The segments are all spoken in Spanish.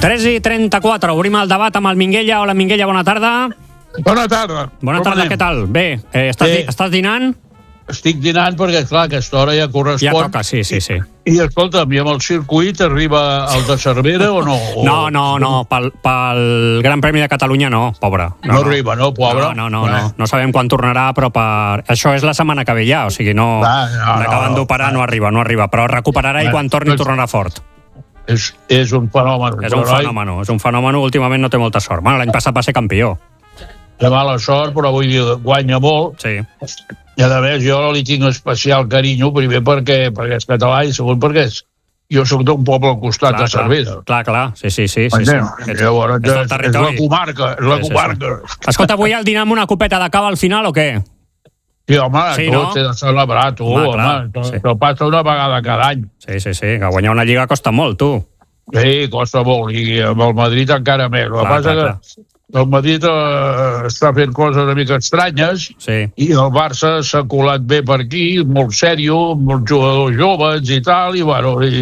3:34, obrim el debat amb el Minguella. Hola, Minguella, bona tarda. Bona tarda. Bona tarda, què tal? Bé, estàs dinant? Estic dinant perquè, clar, aquesta hora ja correspon. Ja toca, sí. I escolta'm, i amb el circuit arriba el de Cervera o no? No, pel Gran Premi de Catalunya no, pobre. No arriba, no, pobre? No sabem quan tornarà, però això és la setmana que ve ja, o sigui, l'acaben d'operar, no arriba, però recuperarà i quan torni tornarà fort. És un fenomen. És un fenomen, últimament no té molta sort. Bueno, l'any passat va ser campió. De mala sort, però vull dir, guanya molt. Sí. I a més, jo li tinc especial carinyo, primer perquè és català i segon perquè jo soc d'un poble al costat de Cervera. Clar, sí. Llavors, és la comarca, Escolta, avui al dinar amb una copeta de cava al final o què? Sí, home, tot s'ha de celebrar, tu, home, te'l passa una vegada cada any. Sí, que guanyar una lliga costa molt, tu. Sí, costa molt, i amb el Madrid encara més. El que passa que el Madrid està fent coses una mica estranyes i el Barça s'ha colat bé per aquí, molt sèrio, molts jugadors joves i tal, i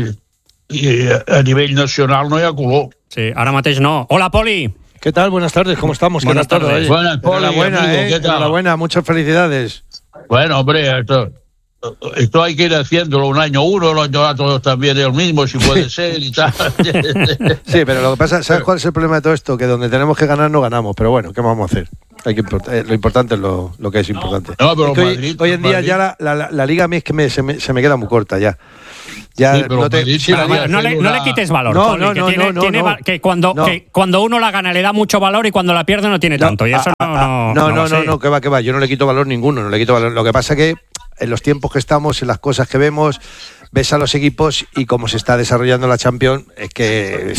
a nivell nacional no hi ha color. Sí, ara mateix no. Hola, Poli. ¿Qué tal? Buenas tardes, ¿cómo estamos? Buenas tardes. Buenas, Poli, enhorabuena, amigo, ¿qué tal? Enhorabuena, muchas felicidades. Bueno, hombre, esto hay que ir haciéndolo un año uno, el año otro también el mismo, si puede ser y tal. Sí, pero lo que pasa, ¿sabes cuál es el problema de todo esto? Que donde tenemos que ganar no ganamos, pero bueno, ¿qué vamos a hacer? Lo importante es lo que es importante. No, pero hoy en día ya la liga a mí es que se me queda muy corta ya. Sí, no le quites valor. Que cuando uno la gana le da mucho valor y cuando la pierde no tiene tanto. Y eso no, que va. Yo no le quito valor ninguno, no le quito valor. Lo que pasa que en los tiempos que estamos, en las cosas que vemos, ves a los equipos y cómo se está desarrollando la Champions, es que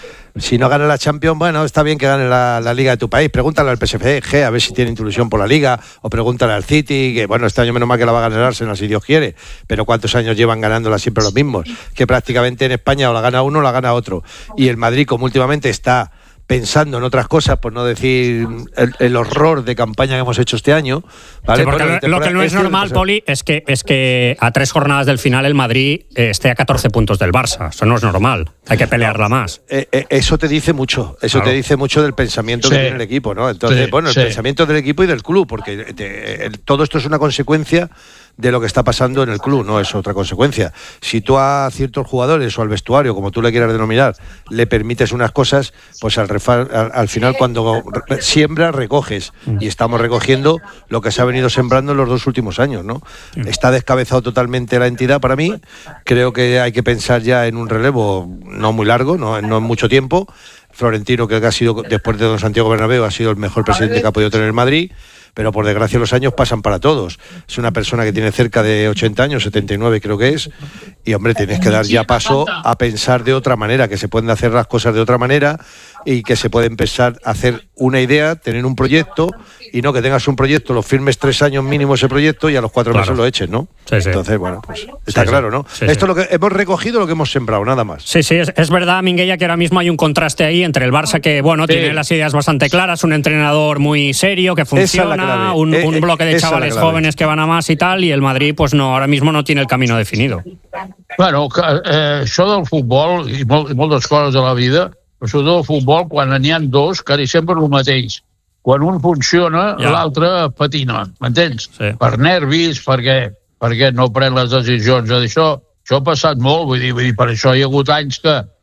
si no gana la Champions, bueno, está bien que gane la Liga de tu país. Pregúntale al PSG a ver si tiene ilusión por la Liga, o pregúntale al City, que bueno, este año menos mal que la va a ganar el Arsenal si Dios quiere, pero ¿cuántos años llevan ganándola siempre los mismos? Que prácticamente en España o la gana uno o la gana otro. Y el Madrid, como últimamente está pensando en otras cosas, por no decir el horror de campaña que hemos hecho este año, ¿vale? Sí, porque lo que no es normal, Poli, es que a 3 jornadas del final el Madrid esté a 14 puntos del Barça. Eso no es normal. Hay que pelearla más. Eso te dice mucho. Te dice mucho del pensamiento que tiene el equipo, ¿no? Entonces, el pensamiento del equipo y del club, porque todo esto es una consecuencia de lo que está pasando en el club, no es otra consecuencia. Si tú a ciertos jugadores o al vestuario, como tú le quieras denominar, le permites unas cosas, pues al final cuando siembras, recoges. Y estamos recogiendo lo que se ha venido sembrando en los 2 últimos años, ¿no? Está descabezado totalmente la entidad para mí. Creo que hay que pensar ya en un relevo no muy largo, no en mucho tiempo. Florentino, que ha sido, después de don Santiago Bernabéu, ha sido el mejor presidente que ha podido tener Madrid. Pero por desgracia los años pasan para todos. Es una persona que tiene cerca de 80 años, 79 creo que es, y hombre, tienes que dar ya paso a pensar de otra manera, que se pueden hacer las cosas de otra manera y que se puede empezar a hacer una idea, tener un proyecto, y no que tengas un proyecto, lo firmes 3 años mínimo ese proyecto y a los 4 meses lo eches, ¿no? Sí. Entonces, bueno, pues está claro, ¿no? Esto es lo que hemos recogido, lo que hemos sembrado, nada más. Sí, es verdad, Minguella, que ahora mismo hay un contraste ahí entre el Barça, que bueno, tiene las ideas bastante claras, un entrenador muy serio, que funciona, un bloque de chavales jóvenes que van a más y tal, y el Madrid, pues no, ahora mismo no tiene el camino definido. Bueno, això del futbol i moltes coses de la vida, això del futbol, quan n'hi ha 2, quasi sempre el mateix. Quan un funciona, l'altre patina, m'entens? Sí. Per nervis, perquè no pren les decisions. Això ha passat molt, vull dir, per això hi ha hagut anys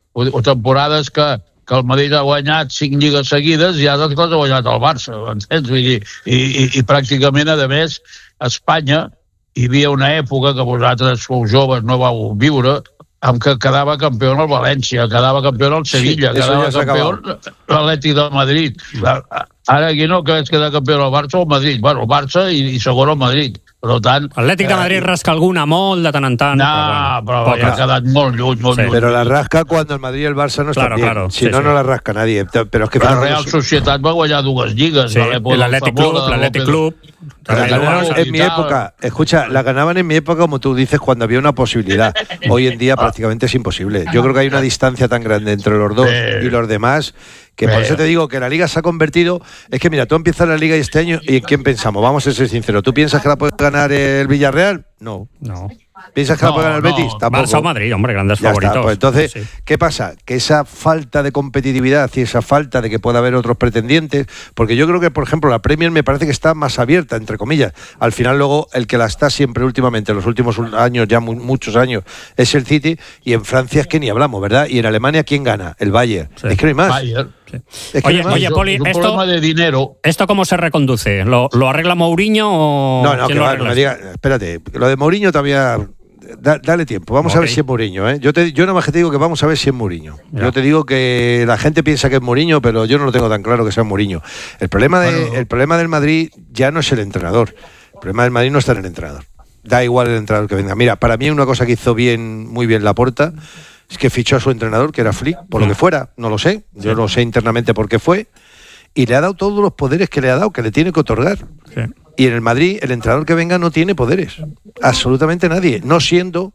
o temporades que el Madrid ha guanyat 5 lligues seguides i ara les ha guanyat el Barça, m'entens? Vull dir, i pràcticament, a més, a Espanya hi havia una època que vosaltres fou joves, no vau viure, amb què quedava campió el València, quedava campió el Sevilla, quedava campió l'Atlètic de Madrid. Ara aquí no, que queda campió el Barça o el Madrid. Bueno, el Barça i segon el Madrid. Per tant, Atlètic de Madrid rasca alguna molt de tant en tant. Però ja ha quedat molt lluny, molt lluny. Pero la rasca cuando el Madrid y el Barça no están bien. Claro, si no la rasca nadie. Pero es que la Real Societat va guanyar 2 lligues. Sí, l'Atlètic Club. En mi época, escucha, la ganaban en mi época, como tú dices, cuando había una posibilidad. Hoy en día prácticamente es imposible. Yo creo que hay una distancia tan grande entre los dos y los demás, que por eso te digo que la Liga se ha convertido. Es que mira, tú empiezas la Liga este año y ¿en quién pensamos? Vamos a ser sinceros. ¿Tú piensas que la puede ganar el Villarreal? No. ¿Piensas que la puede ganar el Betis? Tampoco. Barça o Madrid, hombre, grandes favoritos. Pues entonces, ¿qué pasa? Que esa falta de competitividad y esa falta de que pueda haber otros pretendientes, porque yo creo que, por ejemplo, la Premier me parece que está más abierta, entre comillas. Al final, luego, el que la está siempre últimamente, en los últimos años, ya muchos años, es el City, y en Francia es que ni hablamos, ¿verdad? Y en Alemania, ¿quién gana? El Bayern. Es que no hay más. Bayern. Sí. Oye, Poli, es un problema de dinero. ¿Esto cómo se reconduce? ¿Lo arregla Mourinho o...? No, que va, no me diga, espérate, lo de Mourinho todavía... Dale tiempo, vamos a ver si es Mourinho, ¿eh? Yo nada más que te digo que vamos a ver si es Mourinho. Yo te digo que la gente piensa que es Mourinho, pero yo no lo tengo tan claro que sea Mourinho. El problema del Madrid ya no es el entrenador. El problema del Madrid no está en el entrenador. Da igual el entrenador que venga. Mira, para mí una cosa que hizo muy bien Laporta es que fichó a su entrenador, que era Flick, por lo que fuera, no lo sé. Yo no sé internamente por qué fue. Y le ha dado todos los poderes que le ha dado, que le tiene que otorgar. Sí. Y en el Madrid, el entrenador que venga no tiene poderes. Absolutamente nadie. No siendo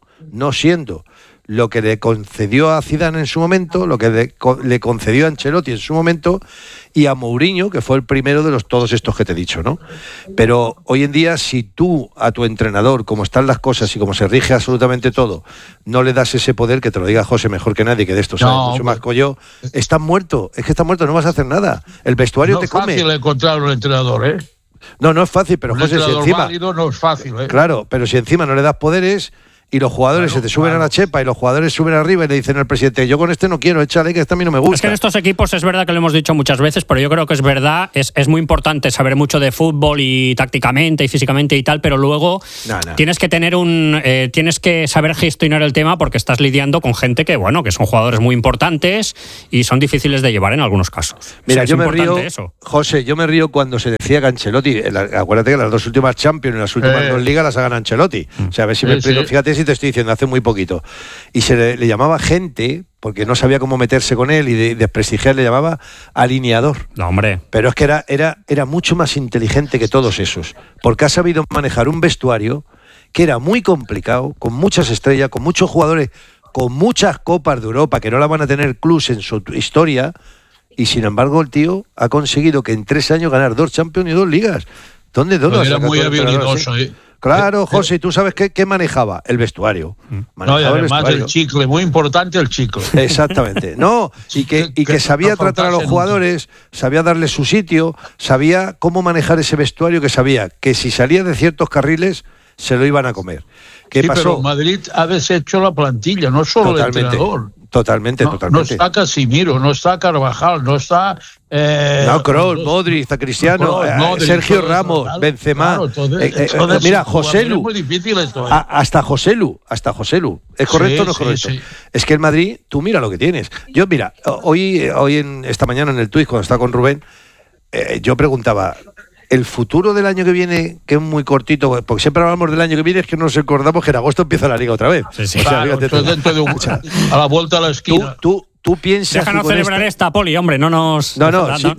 lo que le concedió a Zidane en su momento, lo que le concedió a Ancelotti en su momento, y a Mourinho, que fue el primero de todos estos que te he dicho, ¿no? Pero hoy en día, si tú a tu entrenador, como están las cosas y como se rige absolutamente todo, no le das ese poder, que te lo diga José mejor que nadie, que de esto sabe mucho más que yo, estás muerto. Es que estás muerto, no vas a hacer nada. El vestuario te come. No es fácil encontrar un entrenador, ¿eh? No es fácil, pero José, si encima... válido no es fácil, ¿eh? Claro, pero si encima no le das poderes... Y los jugadores se te suben a la chepa y los jugadores suben arriba y le dicen al presidente, yo con este no quiero, échale, que este a mí no me gusta. Es que en estos equipos es verdad que lo hemos dicho muchas veces, pero yo creo que es verdad, es muy importante saber mucho de fútbol y tácticamente y físicamente y tal, pero luego tienes que tener tienes que saber gestionar el tema, porque estás lidiando con gente que son jugadores muy importantes y son difíciles de llevar en algunos casos. Mira, yo me río, José, cuando se decía que Ancelotti, acuérdate que las dos últimas Champions y las últimas dos ligas las ha ganado Ancelotti. O sea, a ver si me explico, fíjate si te estoy diciendo, hace muy poquito. Y se le llamaba gente, porque no sabía cómo meterse con él y desprestigiar, le llamaba alineador. No, hombre. Pero es que era mucho más inteligente que todos esos, porque ha sabido manejar un vestuario que era muy complicado, con muchas estrellas, con muchos jugadores, con muchas copas de Europa, que no la van a tener clubs en su historia, y sin embargo el tío ha conseguido que en 3 años ganar 2 Champions y 2 ligas. ¿Dónde era muy habilidoso, ¿eh? Claro, José, ¿tú sabes qué manejaba? El vestuario. Y además el chicle, muy importante el chicle. Exactamente. Y que sabía tratar a los jugadores, sabía darles su sitio, sabía cómo manejar ese vestuario, que sabía que si salía de ciertos carriles se lo iban a comer. ¿Qué pasó? Pero Madrid ha deshecho la plantilla, no solo el entrenador. Totalmente. No está Casimiro, no está Carvajal, no está... Kroos, Modric, Cristiano, Sergio Ramos, Benzema. Mira, Joselu. Es muy difícil esto. Hasta Joselu. ¿Es correcto o no es correcto? Sí. Es que el Madrid, tú mira lo que tienes. Yo, mira, esta mañana en el tuit, cuando estaba con Rubén, yo preguntaba... El futuro del año que viene, que es muy cortito, porque siempre hablamos del año que viene, es que nos recordamos que en agosto empieza la liga otra vez. Sí. Claro, dentro de a la vuelta a la esquina. Tú piensas... Déjanos celebrar esta, Poli, hombre, no nos... No,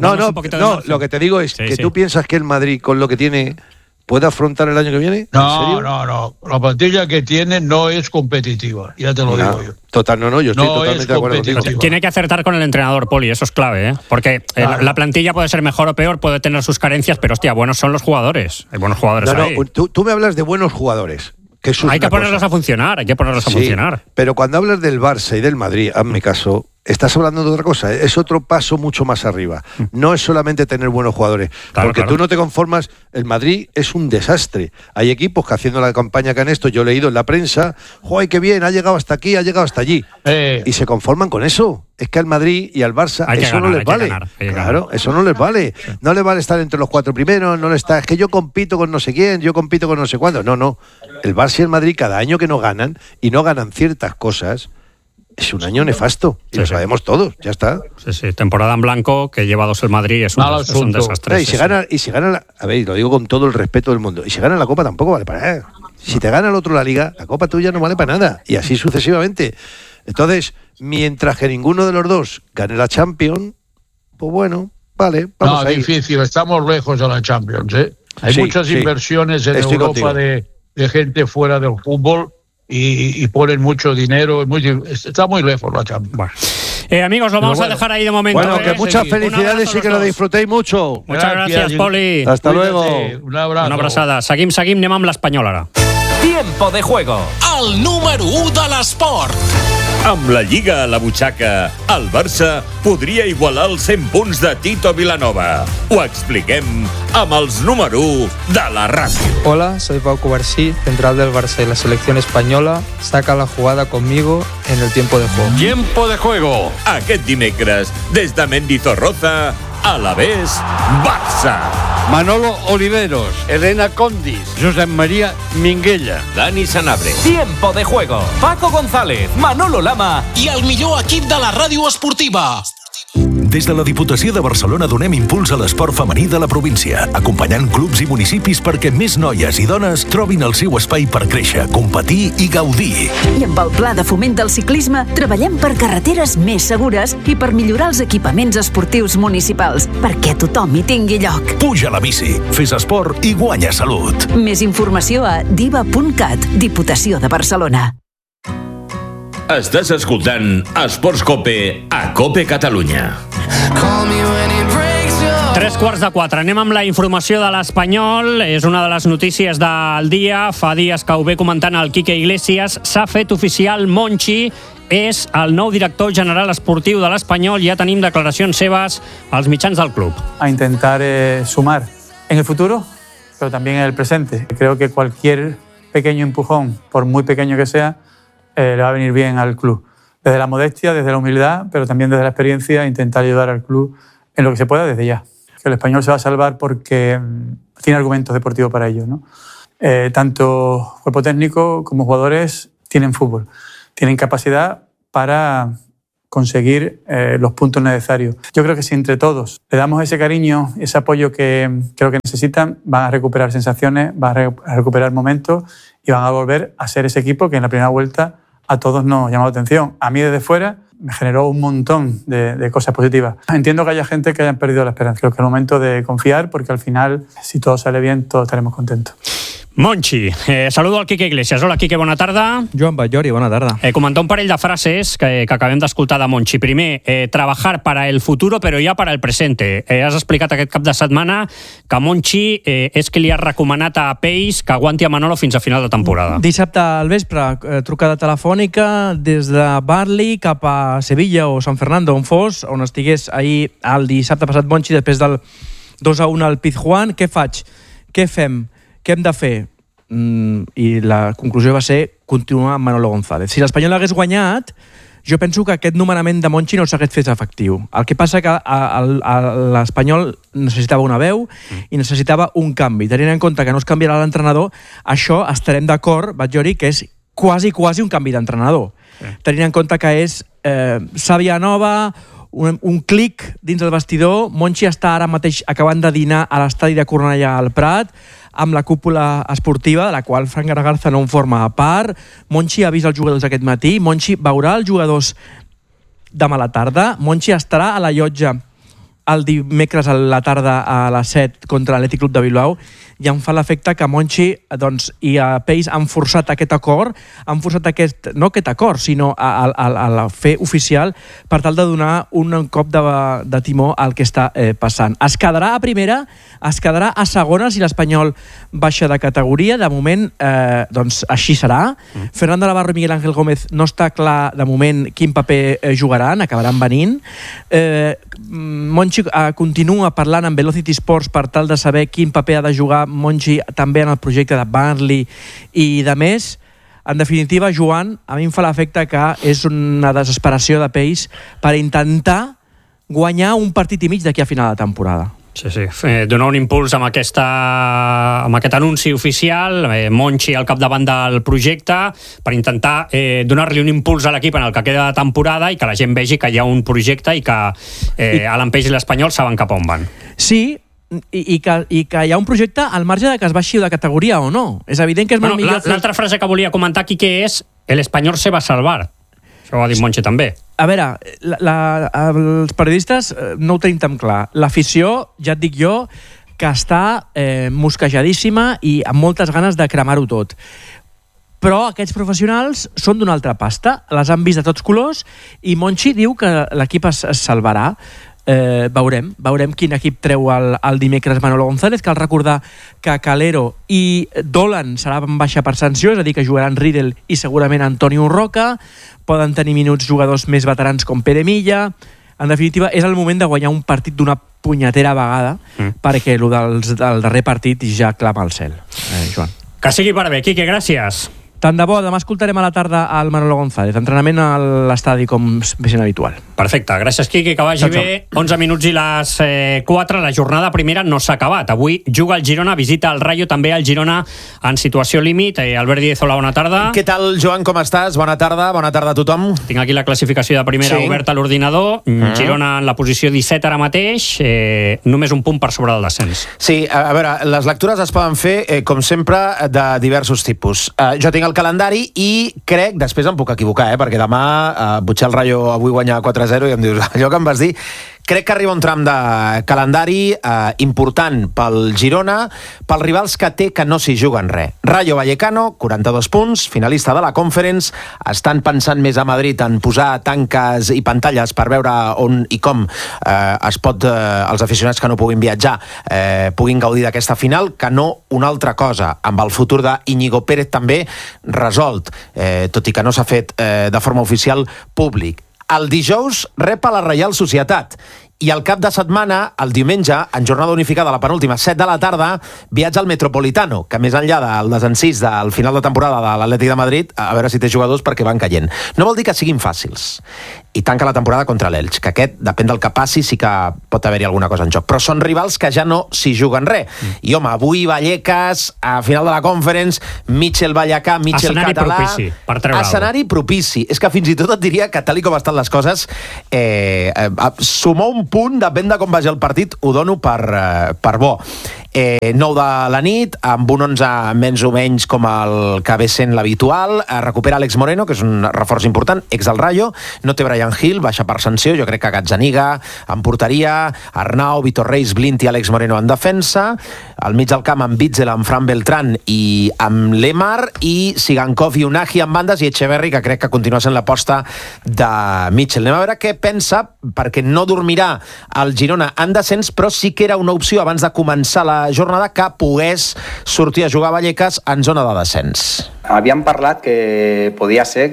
lo que te digo es que tú piensas que el Madrid, con lo que tiene, puede afrontar el año que viene. No. La plantilla que tiene no es competitiva, ya te lo digo yo. Yo estoy totalmente de acuerdo contigo. Tiene que acertar con el entrenador, Poli, eso es clave, ¿eh? Porque la plantilla puede ser mejor o peor, puede tener sus carencias, pero hostia, buenos son los jugadores. Hay buenos jugadores ahí. Tú me hablas de buenos jugadores. Hay que ponerlos a funcionar, Pero cuando hablas del Barça y del Madrid, hazme caso, estás hablando de otra cosa, es otro paso mucho más arriba. No es solamente tener buenos jugadores, porque tú no te conformas. El Madrid es un desastre. Hay equipos que, haciendo la campaña que han esto, yo he leído en la prensa, ¡joder, qué bien! Ha llegado hasta aquí, ha llegado hasta allí. Y se conforman con eso. Es que al Madrid y al Barça eso no les vale. Claro, eso no les vale. Sí. No les vale estar entre los 4 primeros, es que yo compito con no sé quién, yo compito con no sé cuándo. No. El Barça y el Madrid, cada año que no ganan, y no ganan ciertas cosas, es un año nefasto. Y lo sabemos todos, ya está. Sí. Temporada en blanco, que lleva 2 el Madrid, es un desastre. Y si gana, a ver, lo digo con todo el respeto del mundo, y si gana la Copa tampoco vale para nada. Si te gana el otro la Liga, la Copa tuya no vale para nada. Y así sucesivamente. Entonces, mientras que ninguno de los dos gane la Champions, pues bueno, vale, vamos a ir. Difícil, estamos lejos de la Champions, ¿eh? Hay muchas inversiones en Europa de gente fuera del fútbol y ponen mucho dinero, está muy lejos la Champions. Bueno. Amigos, lo vamos a dejar ahí de momento. Bueno, que muchas felicidades y que lo disfrutéis mucho. Muchas gracias, Poli. Hasta luego. Un abrazo. Una abrazada. Seguim anem amb l'Espanyol ara. Tiempo de Juego. El número 1 de l'esport. Amb la Lliga a la butxaca, el Barça podria igualar els 100 punts de Tito Vilanova. Ho expliquem amb els número 1 de la ràdio. Hola, soy Pau Cubarsí, central del Barça y la selección española. Saca la jugada conmigo en el tiempo de juego. Tiempo de Juego. Aquest dimecres, des de Mendizorroza, Alavés, Barça. Manolo Oliveros, Elena Condis, Josep María Minguella, Dani Sanabria. Tiempo de Juego. Paco González, Manolo Lama I el millor equip de la ràdio esportiva. Des de la Diputació de Barcelona donem impuls a l'esport femení de la província, acompanyant clubs i municipis perquè més noies i dones trobin el seu espai per créixer, competir i gaudir. I amb el Pla de Foment del Ciclisme treballem per carreteres més segures i per millorar els equipaments esportius municipals, perquè tothom hi tingui lloc. Puja a la bici, fes esport i guanya salut. Més informació a diva.cat, Diputació de Barcelona. Estàs escoltant Esports Cope a Cope Catalunya. 3:15. Anem amb la informació de l'Espanyol. És una de les notícies del dia. Fa dies que ho ve comentant el Quique Iglesias. S'ha fet oficial. Monchi és el nou director general esportiu de l'Espanyol. Ja tenim declaracions seves als mitjans del club. A intentar sumar en el futuro, pero también en el presente. Creo que cualquier pequeño empujón, por muy pequeño que sea, le va a venir bien al club. Desde la modestia, desde la humildad, pero también desde la experiencia, intentar ayudar al club en lo que se pueda desde ya. Que el Español se va a salvar porque tiene argumentos deportivos para ello, ¿no? Tanto cuerpo técnico como jugadores tienen fútbol, tienen capacidad para conseguir los puntos necesarios. Yo creo que si entre todos le damos ese cariño, ese apoyo que creo que necesitan, van a recuperar sensaciones, van a recuperar momentos y van a volver a ser ese equipo que en la primera vuelta a todos nos llamó la atención. A mí desde fuera me generó un montón de cosas positivas. Entiendo que haya gente que haya perdido la esperanza. Creo que es el momento de confiar porque al final, si todo sale bien, todos estaremos contentos. Monchi, saludo al Quique Iglesias. Hola, Quique, bona tarda. Joan Batllori, bona tarda. Comentar un parell de frases que acabem d'escoltar de Monchi. Primer, trabajar para el futuro, pero ya para el presente. Has explicat aquest cap de setmana que Monchi és que li ha recomanat a Peis que aguanti a Manolo fins a final de temporada. Dissabte al vespre, trucada telefònica des de Barli cap a Sevilla o San Fernando, on fos, on estigués ahir el dissabte passat Monchi després del 2-1 al Pizjuán. Què faig? Què fem? Què hem de fer? I la conclusió va ser continuar amb Manolo González. Si l'Espanyol hagués guanyat, jo penso que aquest nomenament de Monchi no s'hagués fet efectiu. El que passa que l'Espanyol necessitava una veu i necessitava un canvi. Tenint en compte que no es canviarà l'entrenador, això estarem d'acord, Batllori, que és quasi un canvi d'entrenador. Tenint en compte que és sàvia nova, un clic dins del vestidor. Monchi està ara mateix acabant de dinar a l'estadi de Cornellà al Prat amb la cúpula esportiva, de la qual Fran Gargarza no en forma part. Monchi ha vist els jugadors aquest matí. Monchi veurà els jugadors demà a la tarda. Monchi estarà a la llotja el dimecres a la tarda a les 7 contra l'Atlètic Club de Bilbao, i em fa l'efecte que Monchi i a Peis han forçat aquest acord, no aquest acord, sinó a fer oficial per tal de donar un cop de timó al que està passant. Es quedarà a primera, es quedarà a segona si l'Espanyol baixa de categoria. De moment, doncs així serà. Fernando Navarro i Miguel Ángel Gómez no està clar de moment quin paper jugaran, acabaran venint. Monchi continua parlant amb Velocity Sports per tal de saber quin paper ha de jugar Monchi també en el projecte de Burnley i de més. En definitiva, Joan, a mi em fa l'efecte que és una desesperació de Peis per intentar guanyar un partit i mig d'aquí a final de temporada. Sí. Donar un impuls amb aquest anunci oficial, Monchi al capdavant del projecte, per intentar donar-li un impuls a l'equip en el que queda de temporada i que la gent vegi que hi ha un projecte i que Alan Page i l'Espanyol saben cap on van. Sí, i que hi ha un projecte al marge de que es baixi de categoria o no. És evident que és molt millor... L'altra frase que volia comentar aquí que és el Espanyol se va salvar. Això ho ha dit Monchi també. A veure, els periodistes no ho tenim tan clar. L'afició, ja et dic jo, que està mosquejadíssima i amb moltes ganes de cremar-ho tot. Però aquests professionals són d'una altra pasta, les han vist de tots colors i Monchi diu que l'equip es salvarà. Veurem quin equip treu el dimecres Manolo González. Cal recordar que Calero i Dolan serà en baixa per sanció, és a dir, que jugaran Riedel i segurament Antonio Roca. Poden tenir minuts jugadors més veterans com Pere Milla. En definitiva, és el moment de guanyar un partit d'una punyetera vegada, perquè el del darrer partit ja clama al cel, Joan. Que sigui per bé. Quique, gràcies. Tant de bo, demà escoltarem a la tarda al Manolo González. Entrenament a l'estadi com és habitual. Perfecte, gràcies Quique, que vagi bé. 11 minuts i les 4, la jornada primera no s'ha acabat. Avui juga el Girona, visita el Rayo, també el Girona en situació límit. Albert Díez, hola, bona tarda. Què tal, Joan, com estàs? Bona tarda a tothom. Tinc aquí la classificació de primera oberta a l'ordinador. Girona en la posició 17 ara mateix, només un punt per sobre del descens. Sí, a veure, les lectures es poden fer, com sempre, de diversos tipus. Jo tinc el calendari i crec, després em puc equivocar, perquè demà potser el Rayo avui guanya 4-0 i em dius allò que em vas dir. Crec que arriba un tram de calendari important pel Girona, pels rivals que té que no s'hi juguen res. Rayo Vallecano, 42 punts, finalista de la Conference, estan pensant més a Madrid en posar tanques i pantalles per veure on i com els aficionats que no puguin viatjar puguin gaudir d'aquesta final, que no una altra cosa, amb el futur d'Iñigo Pérez també resolt, tot i que no s'ha fet de forma oficial públic. El dijous rep a la Reial Societat i al cap de setmana, el diumenge, en jornada unificada, la penúltima, 7 de la tarda, viatja al Metropolitano, que més enllà del desencís del final de temporada de l'Atlètic de Madrid, a veure si té jugadors perquè van caient. No vol dir que siguin fàcils. I tanca la temporada contra l'Elx, que aquest, depèn del que passi, sí que pot haver-hi alguna cosa en joc. Però són rivals que ja no s'hi juguen res. I home, avui Vallecas, a final de la Conference, Mitchell Vallecà, Mitchell escenari Català... propici, per treure escenari propici. És que fins i tot et diria que, tal com estan les coses, sumar un punt, depèn de com vagi el partit, ho dono per bo. 9 de la nit, amb un 11 menys o menys com el que ve sent l'habitual. Recupera Àlex Moreno, que és un reforç important, ex del Rayo. No té Brian Hill, baixa per sanció. Jo crec que Gazzaniga en porteria, Arnau, Vitor Reis, Blint i Àlex Moreno en defensa. Al mig del camp amb Witzel, amb Fran Beltrán i amb Lemar, i Sigankov i Unagi en bandes, i Echeverri, que crec que continua sent l'aposta de Mitchell. Anem a veure què pensa, perquè no dormirà el Girona en descens, però sí que era una opció abans de començar la jornada que pogués sortir a jugar a Vallecas en zona de descens. Havíem parlat que podia ser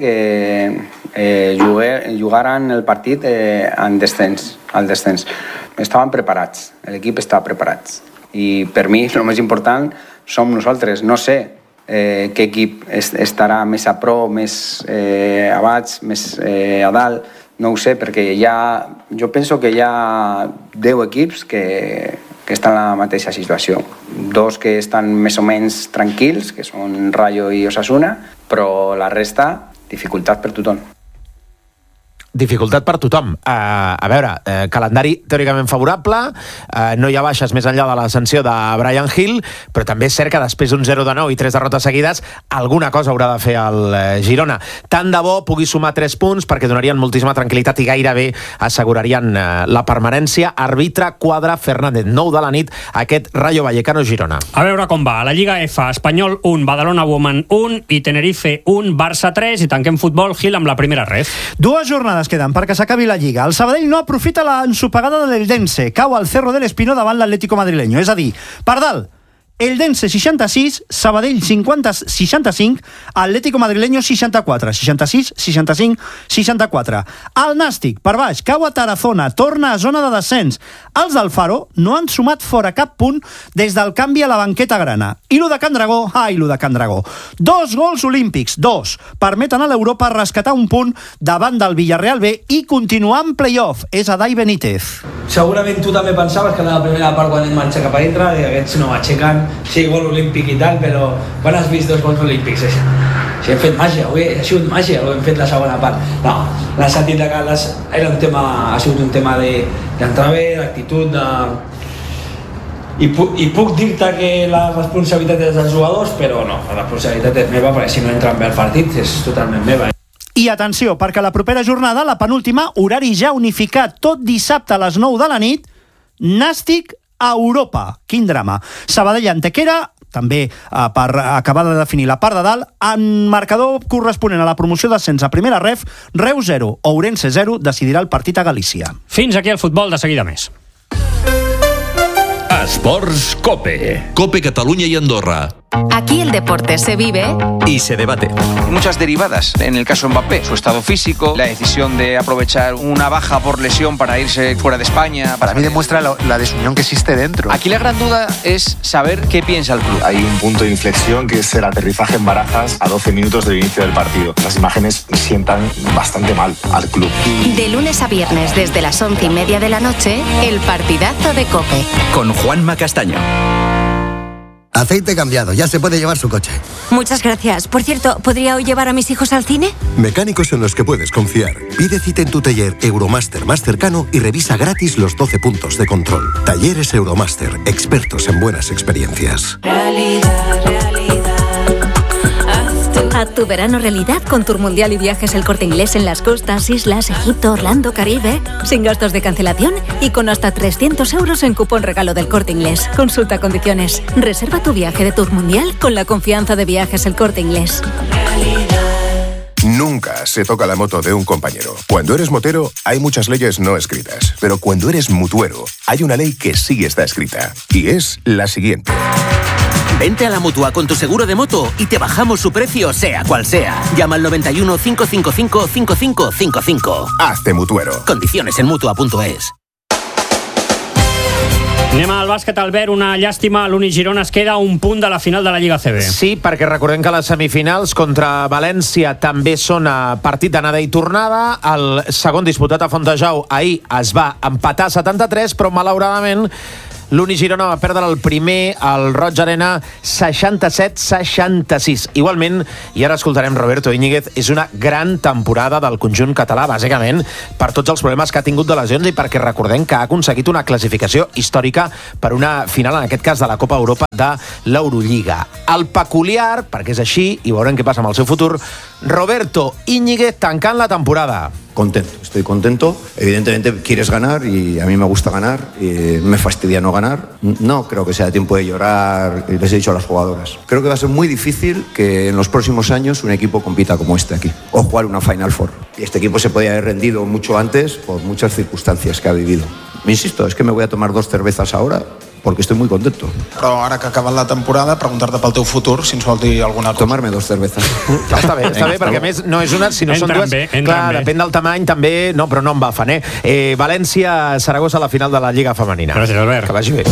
que jugaren el partit al descens. Estaven preparats, l'equip estava preparat. I per mi el més important som nosaltres. No sé què equip estarà més a prop, més a baix, més a dalt. No ho sé, perquè jo penso que hi ha 10 equips que estan en la mateixa situació. 2 que estan més o menys tranquils, que són Rayo i Osasuna, però la resta, dificultat per tothom. Dificultat per tothom. A veure, calendari teòricament favorable, no hi ha baixes més enllà de la sanció de Brian Hill, però també és cert que després d'un 0-9 i 3 derrotes seguides, alguna cosa haurà de fer el Girona. Tant de bo pugui sumar 3 punts, perquè donarien moltíssima tranquil·litat i gairebé assegurarien la permanència. Arbitre Quadra Fernández, 9 de la nit, aquest Rayo Vallecano-Girona. A veure com va. A la Lliga F, Espanyol 1, Badalona Woman 1 i Tenerife 1, Barça 3, i tanquem futbol, Gil, amb la primera ref. 2 jornades queden perquè s'acabi la Lliga. El Sabadell no aprofita l'ensopegada de l'Eldense. Cau al Cerro del Espino davant l'Atlético madrileño. És a dir, per dalt, Eldense 66, Sabadell 65, Atlético madrileño 64, 66, 65, 64. El Nàstic, per baix, cau a Tarazona, torna a zona de descens. Els del Faro no han sumat fora cap punt des del canvi a la banqueta grana. I lo de Can Dragó, lo de Can Dragó. 2 gols olímpics, 2, permeten a l'Europa rescatar un punt davant del Villarreal B i continuar en playoff. És Adai Benítez. Segurament tu també pensaves que en la primera part, quan hem marxat cap a dintre, aquests no aixequen, sí, gol olímpic i tal, però quan has vist 2 gols olímpics? Si hem fet màgia, avui ha sigut màgia, ho hem fet la segona part. No, l'ha sentit de Carles, ha sigut un tema d'entrar bé, d'actitud, I puc dir-te que la responsabilitat és dels jugadors, però no, la responsabilitat és meva, perquè si no entren bé al partit és totalment meva. I atenció, perquè la propera jornada, la penúltima, horari ja unificat, tot dissabte a les 9 de la nit, Nàstic a Europa. Quin drama. Sabadell Antequera, també per acabar de definir la part de dalt, en marcador corresponent a la promoció d'ascens a primera ref, Reus 0, Ourense 0, decidirà el partit a Galícia. Fins aquí el futbol, de seguida més. Esports Cope. Cope Catalunya y Andorra. Aquí el deporte se vive y se debate. Muchas derivadas. En el caso Mbappé, su estado físico, la decisión de aprovechar una baja por lesión para irse fuera de España. Para mí demuestra la desunión que existe dentro. Aquí la gran duda es saber qué piensa el club. Hay un punto de inflexión que es el aterrizaje en Barajas a 12 minutos del inicio del partido. Las imágenes sientan bastante mal al club. De lunes a viernes desde las 11:30 de la noche, el partidazo de COPE. Con Juanma Castaño. Aceite cambiado, ya se puede llevar su coche. Muchas gracias. Por cierto, ¿podría hoy llevar a mis hijos al cine? Mecánicos en los que puedes confiar. Pide cita en tu taller Euromaster más cercano y revisa gratis los 12 puntos de control. Talleres Euromaster, expertos en buenas experiencias. Haz tu verano realidad con Tour Mundial y Viajes El Corte Inglés en las costas, islas, Egipto, Orlando, Caribe. Sin gastos de cancelación y con hasta 300 euros en cupón regalo del Corte Inglés. Consulta condiciones. Reserva tu viaje de Tour Mundial con la confianza de Viajes El Corte Inglés. Nunca se toca la moto de un compañero. Cuando eres motero, hay muchas leyes no escritas. Pero cuando eres mutuero, hay una ley que sí está escrita. Y es la siguiente. Vente a la Mutua con tu seguro de moto y te bajamos su precio, sea cual sea. Llama al 91 555 5555. Hazte mutuero. Condiciones en Mutua.es. Anem al bàsquet, Albert, una llàstima. L'Uni Girona es queda a un punt de la final de la Lliga CB. Sí, perquè recordem que les semifinals contra València també són a partit d'anada i tornada. El segon disputat a Fontejau ahir es va empatar a 73, però malauradament l'Uni Girona va perdre el primer al Roig Arena 67-66. Igualment, i ara escoltarem Roberto Íñiguez, és una gran temporada del conjunt català, bàsicament per tots els problemes que ha tingut de lesions i perquè recordem que ha aconseguit una classificació històrica per una final, en aquest cas de la Copa Europa de l'Eurolliga. El peculiar, perquè és així, i veurem què passa amb el seu futur, Roberto Íñiguez tancant la temporada. Contento, estoy contento. Evidentemente quieres ganar y a mí me gusta ganar. Y me fastidia no ganar. No creo que sea tiempo de llorar, les he dicho a las jugadoras. Creo que va a ser muy difícil que en los próximos años un equipo compita como este aquí o jugar una Final Four. Y este equipo se podía haber rendido mucho antes por muchas circunstancias que ha vivido. Me insisto, es que me voy a tomar 2 cervezas ahora porque estoy muy contento. Però ara que ha acabat la temporada, preguntar-te pel teu futur, si ens vol dir alguna cosa. Tomarme 2 cervezas. Està bé, perquè a més no és una, sinó són dues. Clar, depèn del tamany també, no, però no en bafen, València-Saragossa a la final de la Lliga Femenina. Gràcies, Albert. Que vagi bé.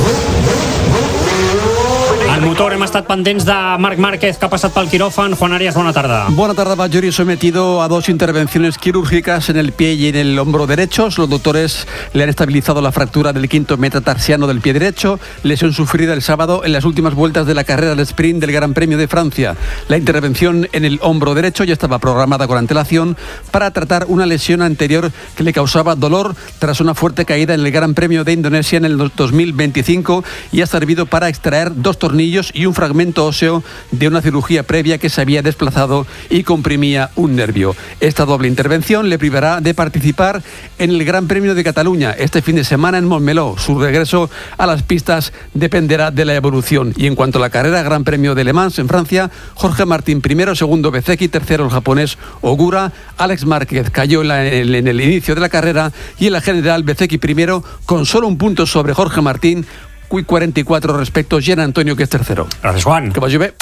Al motor hem estat pendents de Marc Márquez, que ha passat pel quiròfan. Juan Arias, bona tarda. Buena tarde, Bajori, sometido a 2 intervenciones quirúrgicas en el pie y en el hombro derechos. Los doctores le han estabilizado la fractura del quinto metatarsiano del pie derecho, lesión sufrida el sábado en las últimas vueltas de la carrera de sprint del Gran Premio de Francia. La intervención en el hombro derecho ya estaba programada con antelación para tratar una lesión anterior que le causaba dolor tras una fuerte caída en el Gran Premio de Indonesia en el 2025 y ha servido para extraer 2 tornillos y un fragmento óseo de una cirugía previa que se había desplazado y comprimía un nervio. Esta doble intervención le privará de participar en el Gran Premio de Cataluña este fin de semana en Montmeló. Su regreso a las pistas dependerá de la evolución. Y en cuanto a la carrera Gran Premio de Le Mans en Francia, Jorge Martín primero, segundo Bezzecchi, tercero el japonés Ogura. Alex Márquez cayó en el inicio de la carrera y en la general Bezzecchi primero con solo un punto sobre Jorge Martín, 44 respecto a Gian Antonio, que és tercero. Gràcies, Juan. Que vagi bé.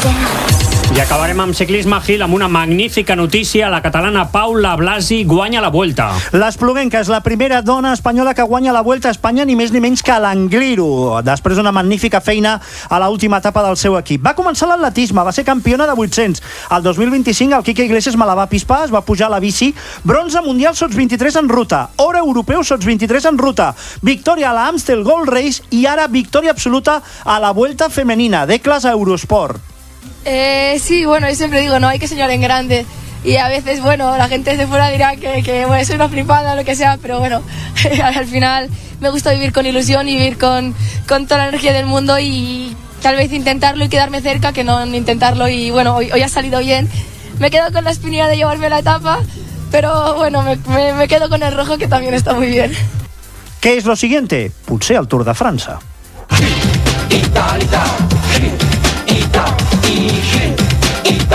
I acabarem amb ciclisme, Gil, amb una magnífica notícia. La catalana Paula Blasi guanya la Vuelta. L'Espluguenca és la primera dona espanyola que guanya la Vuelta a Espanya, ni més ni menys que l'Angliru, després d'una magnífica feina a l'última etapa del seu equip. Va començar l'atletisme, va ser campiona de 800. El 2025 el Quique Iglesias me la va pispar, es va pujar a la bici. Bronze mundial sots 23 en ruta, oro europeu sots 23 en ruta, victòria a la Amstel Gold Race i ara victòria absoluta a la Vuelta femenina. Declas a Eurosport. Sí, bueno, yo siempre digo, no hay que soñar en grande y a veces, bueno, la gente de fuera dirá que bueno, soy una flipada o lo que sea, pero bueno, al final me gusta vivir con ilusión y vivir con toda la energía del mundo y tal vez intentarlo y quedarme cerca que no intentarlo y bueno, hoy ha salido bien. Me quedo con la espinilla de llevarme la etapa, pero bueno, me quedo con el rojo que también está muy bien. ¿Qué es lo siguiente? Potser el Tour de França.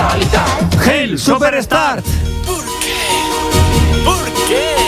Gil Superstar. ¿Por qué?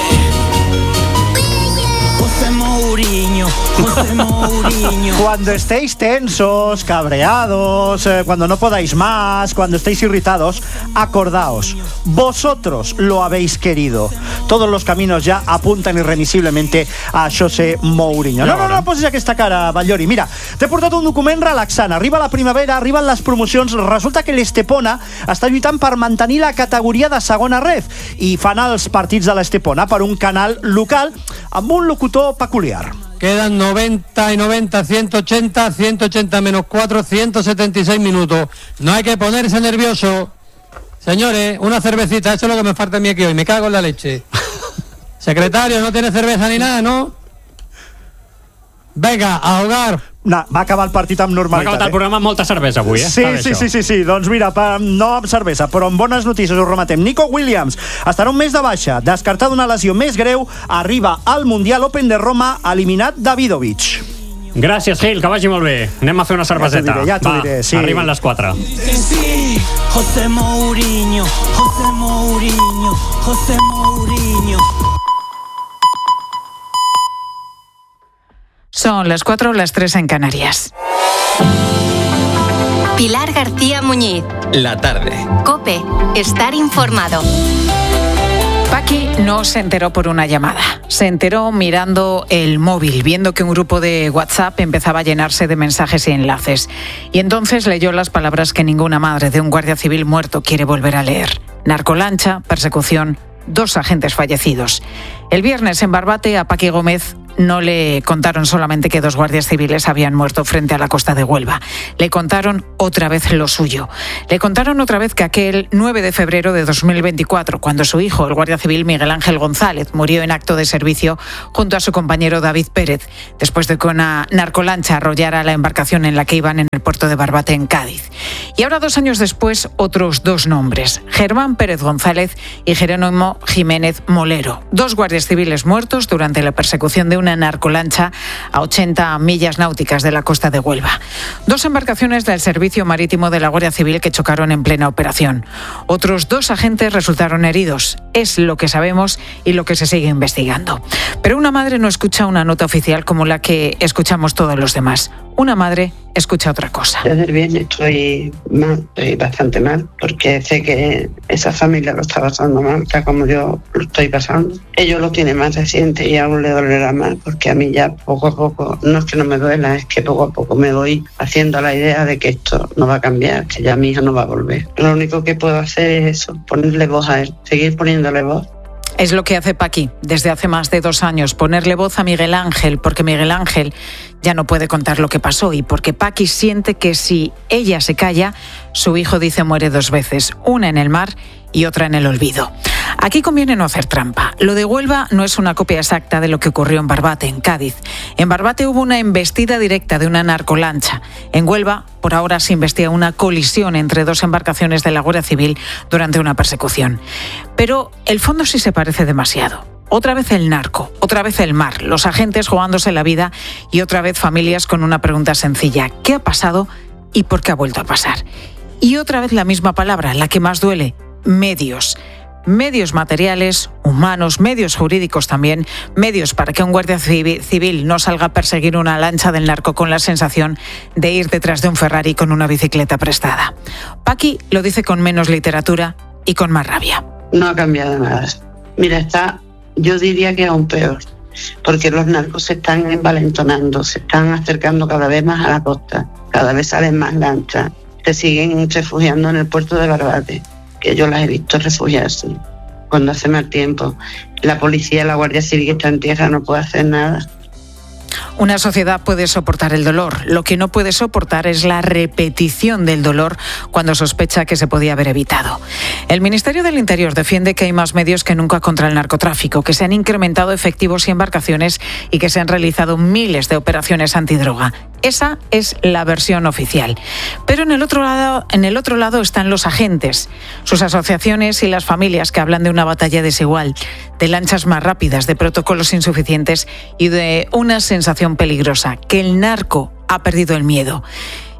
José Mourinho. Cuando estéis tensos, cabreados, cuando no podáis más, cuando estéis irritados, acordaos, vosotros lo habéis querido. Todos los caminos ya apuntan irremisiblemente a José Mourinho. No posis aquesta cara, Batllori. Mira, t'he portat un document relaxant. Arriba la primavera, arriben les promocions. Resulta que l'Estepona està lluitant per mantenir la categoria de segona ref i fan els partits de l'Estepona per un canal local amb un locutor peculiar. Quedan 90 y 90, 180, 180 menos 4, 176 minutos. No hay que ponerse nervioso. Señores, una cervecita, eso es lo que me falta a mí aquí hoy. Me cago en la leche. Secretario, no tiene cerveza ni nada, ¿no? Venga, a jugar. Va acabar el partit amb normalitat. Va acabar el programa amb molta cervesa avui, Sí. Doncs mira, no amb cervesa, però amb bones notícies us rematem. Nico Williams estarà un mes de baixa, descartat d'una lesió més greu, arriba al Mundial Open de Roma, eliminat Davidovic. Gràcies, Gil, que vagi molt bé. Anem a fer una cerveseta. Ja t'ho diré, sí. Arriben les 4. Sí, José Mourinho. Son las 4, las 3 en Canarias. Pilar García Muñiz. La tarde. COPE. Estar informado. Paqui no se enteró por una llamada. Se enteró mirando el móvil, viendo que un grupo de WhatsApp empezaba a llenarse de mensajes y enlaces. Y entonces leyó las palabras que ninguna madre de un guardia civil muerto quiere volver a leer. Narcolancha, persecución, 2 agentes fallecidos. El viernes en Barbate a Paqui Gómez no le contaron solamente que 2 guardias civiles habían muerto frente a la costa de Huelva. Le contaron otra vez lo suyo. Le contaron otra vez que aquel 9 de febrero de 2024, cuando su hijo, el guardia civil Miguel Ángel González, murió en acto de servicio junto a su compañero David Pérez, después de que una narcolancha arrollara la embarcación en la que iban en el puerto de Barbate, en Cádiz. Y ahora, 2 años después, otros 2 nombres: Germán Pérez González y Jerónimo Jiménez Molero. 2 guardias civiles muertos durante la persecución de una narcolancha a 80 millas náuticas de la costa de Huelva. 2 embarcaciones del Servicio Marítimo de la Guardia Civil que chocaron en plena operación. Otros 2 agentes resultaron heridos. Es lo que sabemos y lo que se sigue investigando. Pero una madre no escucha una nota oficial como la que escuchamos todos los demás. Una madre escucha otra cosa. Desde el viernes estoy mal, estoy bastante mal, porque sé que esa familia lo está pasando mal, tal como yo lo estoy pasando. Ellos lo tienen más reciente y aún le dolerá más, porque a mí ya poco a poco, no es que no me duela, es que poco a poco me voy haciendo la idea de que esto no va a cambiar, que ya mi hija no va a volver. Lo único que puedo hacer es eso, ponerle voz a él, seguir poniéndole voz. Es lo que hace Paqui desde hace más de 2 años, ponerle voz a Miguel Ángel, porque Miguel Ángel ya no puede contar lo que pasó y porque Paqui siente que si ella se calla, su hijo, dice, muere 2 veces, una en el mar y otra en el olvido. Aquí conviene no hacer trampa. Lo de Huelva no es una copia exacta de lo que ocurrió en Barbate, en Cádiz. En Barbate hubo una embestida directa de una narcolancha. En Huelva, por ahora, se investiga una colisión entre 2 embarcaciones de la Guardia Civil durante una persecución. Pero el fondo sí se parece demasiado. Otra vez el narco, otra vez el mar, los agentes jugándose la vida y otra vez familias con una pregunta sencilla: ¿qué ha pasado y por qué ha vuelto a pasar? Y otra vez la misma palabra, la que más duele: medios. Medios materiales, humanos, medios jurídicos también, medios para que un guardia civil no salga a perseguir una lancha del narco con la sensación de ir detrás de un Ferrari con una bicicleta prestada. Paqui lo dice con menos literatura y con más rabia. No ha cambiado nada. Mira, yo diría que aún peor, porque los narcos se están envalentonando, se están acercando cada vez más a la costa, cada vez salen más lanchas, se siguen refugiando en el puerto de Barbate, que yo las he visto refugiarse cuando hace mal tiempo. La policía, la Guardia Civil que está en tierra no puede hacer nada. Una sociedad puede soportar el dolor. Lo que no puede soportar es la repetición del dolor cuando sospecha que se podía haber evitado. El Ministerio del Interior defiende que hay más medios que nunca contra el narcotráfico, que se han incrementado efectivos y embarcaciones y que se han realizado miles de operaciones antidroga. Esa es la versión oficial. Pero en el otro lado están los agentes, sus asociaciones y las familias que hablan de una batalla desigual, de lanchas más rápidas, de protocolos insuficientes y de una sensación peligrosa, que el narco ha perdido el miedo.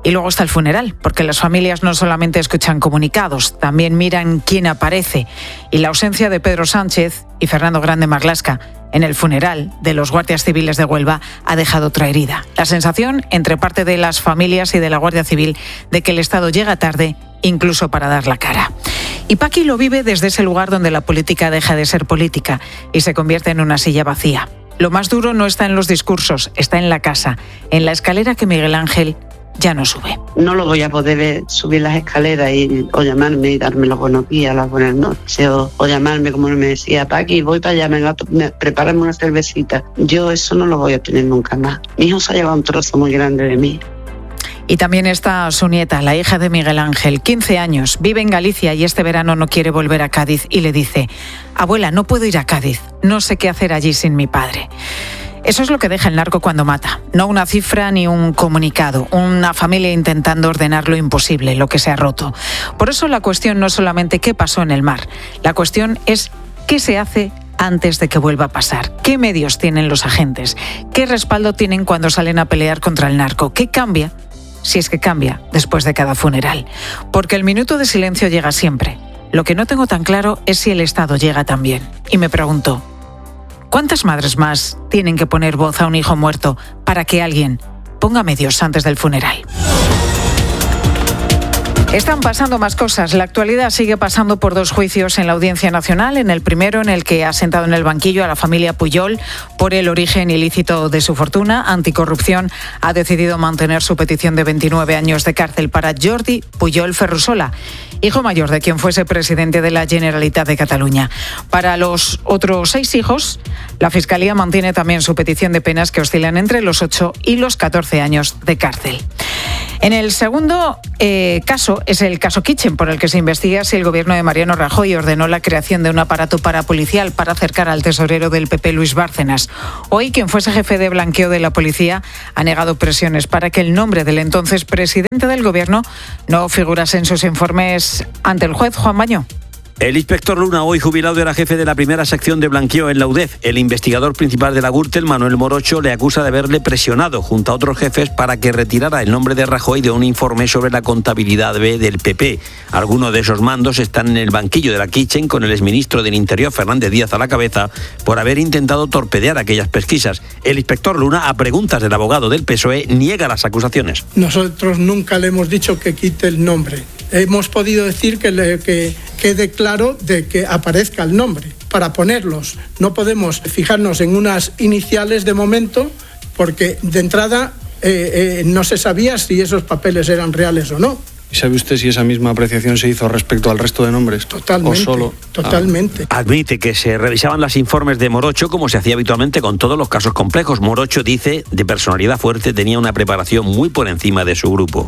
Y luego está el funeral, porque las familias no solamente escuchan comunicados, también miran quién aparece. Y la ausencia de Pedro Sánchez y Fernando Grande Marlaska en el funeral de los guardias civiles de Huelva ha dejado otra herida. La sensación, entre parte de las familias y de la Guardia Civil, de que el Estado llega tarde, incluso para dar la cara. Y Paqui lo vive desde ese lugar donde la política deja de ser política y se convierte en una silla vacía. Lo más duro no está en los discursos, está en la casa, en la escalera que Miguel Ángel ya no sube. No lo voy a poder subir las escaleras o llamarme y darme los buenos días, las buenas noches, o llamarme como me decía, Paqui, voy para allá, venga, prepárame una cervecita. Yo eso no lo voy a tener nunca más. Mi hijo se ha llevado un trozo muy grande de mí. Y también está su nieta, la hija de Miguel Ángel, 15 años, vive en Galicia y este verano no quiere volver a Cádiz y le dice, abuela, no puedo ir a Cádiz, no sé qué hacer allí sin mi padre. Eso es lo que deja el narco cuando mata. No una cifra ni un comunicado. Una familia intentando ordenar lo imposible, lo que se ha roto. Por eso la cuestión no es solamente qué pasó en el mar. La cuestión es qué se hace antes de que vuelva a pasar. ¿Qué medios tienen los agentes? ¿Qué respaldo tienen cuando salen a pelear contra el narco? ¿Qué cambia? Si es que cambia después de cada funeral. Porque el minuto de silencio llega siempre. Lo que no tengo tan claro es si el Estado llega también. Y me pregunto, ¿cuántas madres más tienen que poner voz a un hijo muerto para que alguien ponga medios antes del funeral? Están pasando más cosas. La actualidad sigue pasando por 2 juicios en la Audiencia Nacional. En el primero, en el que ha sentado en el banquillo a la familia Pujol por el origen ilícito de su fortuna. Anticorrupción ha decidido mantener su petición de 29 años de cárcel para Jordi Pujol Ferrusola, hijo mayor de quien fuese presidente de la Generalitat de Cataluña. Para los otros 6 hijos, la Fiscalía mantiene también su petición de penas que oscilan entre los 8 y los 14 años de cárcel. En el segundo caso es el caso Kitchen, por el que se investiga si el gobierno de Mariano Rajoy ordenó la creación de un aparato parapolicial para acercar al tesorero del PP, Luis Bárcenas. Hoy, quien fuese jefe de blanqueo de la policía ha negado presiones para que el nombre del entonces presidente del gobierno no figurase en sus informes ante el juez Juan Baño. El inspector Luna, hoy jubilado, era jefe de la primera sección de blanqueo en la UDEF. El investigador principal de la Gürtel, Manuel Morocho, le acusa de haberle presionado junto a otros jefes para que retirara el nombre de Rajoy de un informe sobre la contabilidad B del PP. Algunos de esos mandos están en el banquillo de la Kitchen con el exministro del Interior, Fernández Díaz, a la cabeza, por haber intentado torpedear aquellas pesquisas. El inspector Luna, a preguntas del abogado del PSOE, niega las acusaciones. Nosotros nunca le hemos dicho que quite el nombre. Hemos podido decir que quede claro de que aparezca el nombre para ponerlos. No podemos fijarnos en unas iniciales de momento porque de entrada no se sabía si esos papeles eran reales o no. ¿Sabe usted si esa misma apreciación se hizo respecto al resto de nombres? Totalmente. ¿O solo? Totalmente. Admite que se revisaban los informes de Morocho como se hacía habitualmente con todos los casos complejos. Morocho dice, de personalidad fuerte, tenía una preparación muy por encima de su grupo.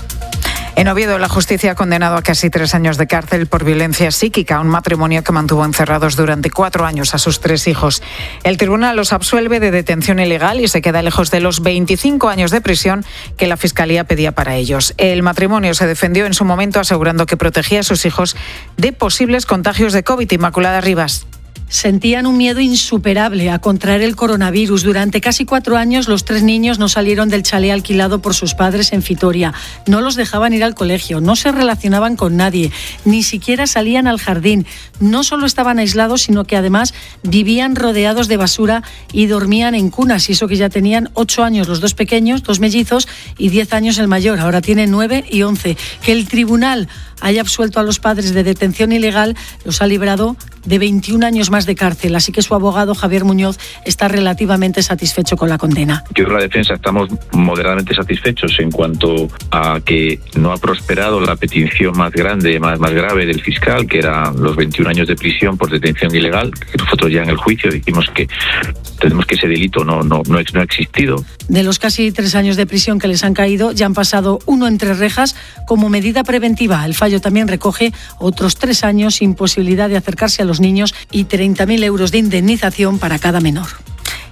En Oviedo, la justicia ha condenado a casi 3 años de cárcel por violencia psíquica a un matrimonio que mantuvo encerrados durante 4 años a sus 3 hijos. El tribunal los absuelve de detención ilegal y se queda lejos de los 25 años de prisión que la Fiscalía pedía para ellos. El matrimonio se defendió en su momento asegurando que protegía a sus hijos de posibles contagios de COVID. Inmaculada Rivas. Sentían un miedo insuperable a contraer el coronavirus. Durante casi 4 años los 3 niños no salieron del chalet alquilado por sus padres en Vitoria. No los dejaban ir al colegio, no se relacionaban con nadie, ni siquiera salían al jardín. No solo estaban aislados, sino que además vivían rodeados de basura y dormían en cunas. Y eso que ya tenían 8 años los 2 pequeños, 2 mellizos, y 10 años el mayor. Ahora tienen 9 y 11. Que el tribunal haya absuelto a los padres de detención ilegal los ha librado de 21 años más de cárcel. Así que su abogado, Javier Muñoz, está relativamente satisfecho con la condena. Yo y la defensa estamos moderadamente satisfechos en cuanto a que no ha prosperado la petición más grande, más grave del fiscal, que era los 21 años de prisión por detención ilegal, que nosotros ya en el juicio dijimos que tenemos que ese delito no ha existido. De los casi 3 años de prisión que les han caído, ya han pasado 1 entre rejas como medida preventiva. El fallo también recoge otros 3 años sin posibilidad de acercarse a los niños y 30.000 euros de indemnización para cada menor.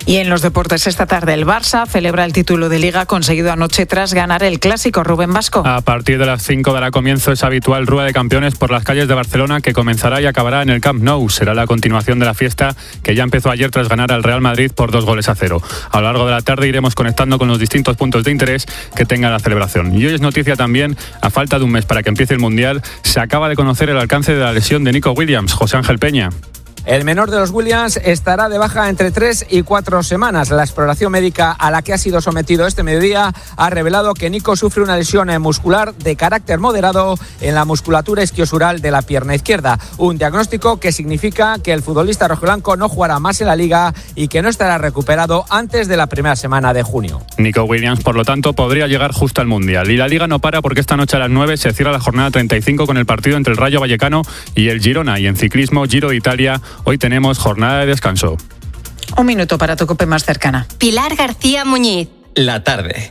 Y en los deportes esta tarde el Barça celebra el título de Liga conseguido anoche tras ganar el Clásico. Rubén Vasco. A partir de las 5 dará comienzo esa habitual rueda de campeones por las calles de Barcelona que comenzará y acabará en el Camp Nou. Será la continuación de la fiesta que ya empezó ayer tras ganar al Real Madrid por 2-0. A lo largo de la tarde iremos conectando con los distintos puntos de interés que tenga la celebración. Y hoy es noticia también, a falta de un mes para que empiece el Mundial, se acaba de conocer el alcance de la lesión de Nico Williams. José Ángel Peña. El menor de los Williams estará de baja entre 3 y 4 semanas. La exploración médica a la que ha sido sometido este mediodía ha revelado que Nico sufre una lesión muscular de carácter moderado en la musculatura isquiosural de la pierna izquierda. Un diagnóstico que significa que el futbolista rojiblanco no jugará más en la Liga y que no estará recuperado antes de la primera semana de junio. Nico Williams, por lo tanto, podría llegar justo al Mundial. Y la Liga no para porque esta noche a las 9 se cierra la jornada 35 con el partido entre el Rayo Vallecano y el Girona. Y en ciclismo, Giro de Italia, hoy tenemos jornada de descanso. Un minuto para tu COPE más cercana. Pilar García Muñiz. La tarde.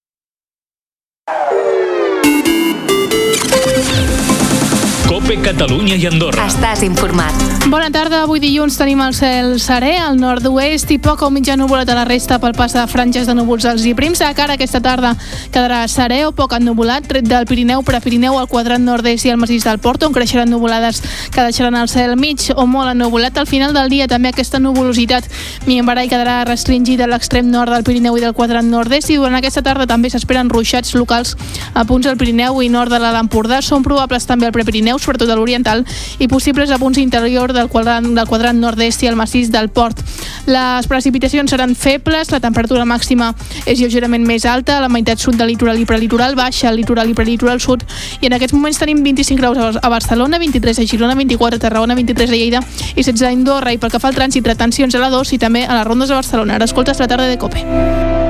COPE Catalunya i Andorra. Estàs informat. Bona tarda. Avui dilluns tenim el cel serè al nord-oest i poc o mitjà nuvolat a la resta pel pas de franges de núvols alts i prims. A cara aquesta tarda quedarà serè o poc ennuvolat, tret del Pirineu, Prepirineu, al quadrant nord-est i al massís del Porto, on creixeran nuvolades que deixaran el cel mig o molt ennuvolat. Al final del dia també aquesta nuvolositat minvarà i quedarà restringida a l'extrem nord del Pirineu i del quadrant nord-est, i durant aquesta tarda també s'esperen ruixats locals a punts del Pirineu i nord de l'Alt Empordà. Són probables també al Prepirineu, sobretot a l'oriental, i possibles a punts interior del quadrant nord-est i el massís del Port. Les precipitacions seran febles, la temperatura màxima és lleugerament més alta a la meitat sud del litoral i prelitoral, baixa al litoral i prelitoral sud, i en aquests moments tenim 25 graus a Barcelona, 23 a Girona, 24 a Tarragona, 23 a Lleida i 16 a Andorra. I pel que fa al trànsit, retencions a la 2 i també a les rondes de Barcelona. Ara escoltes La tarda de COPE.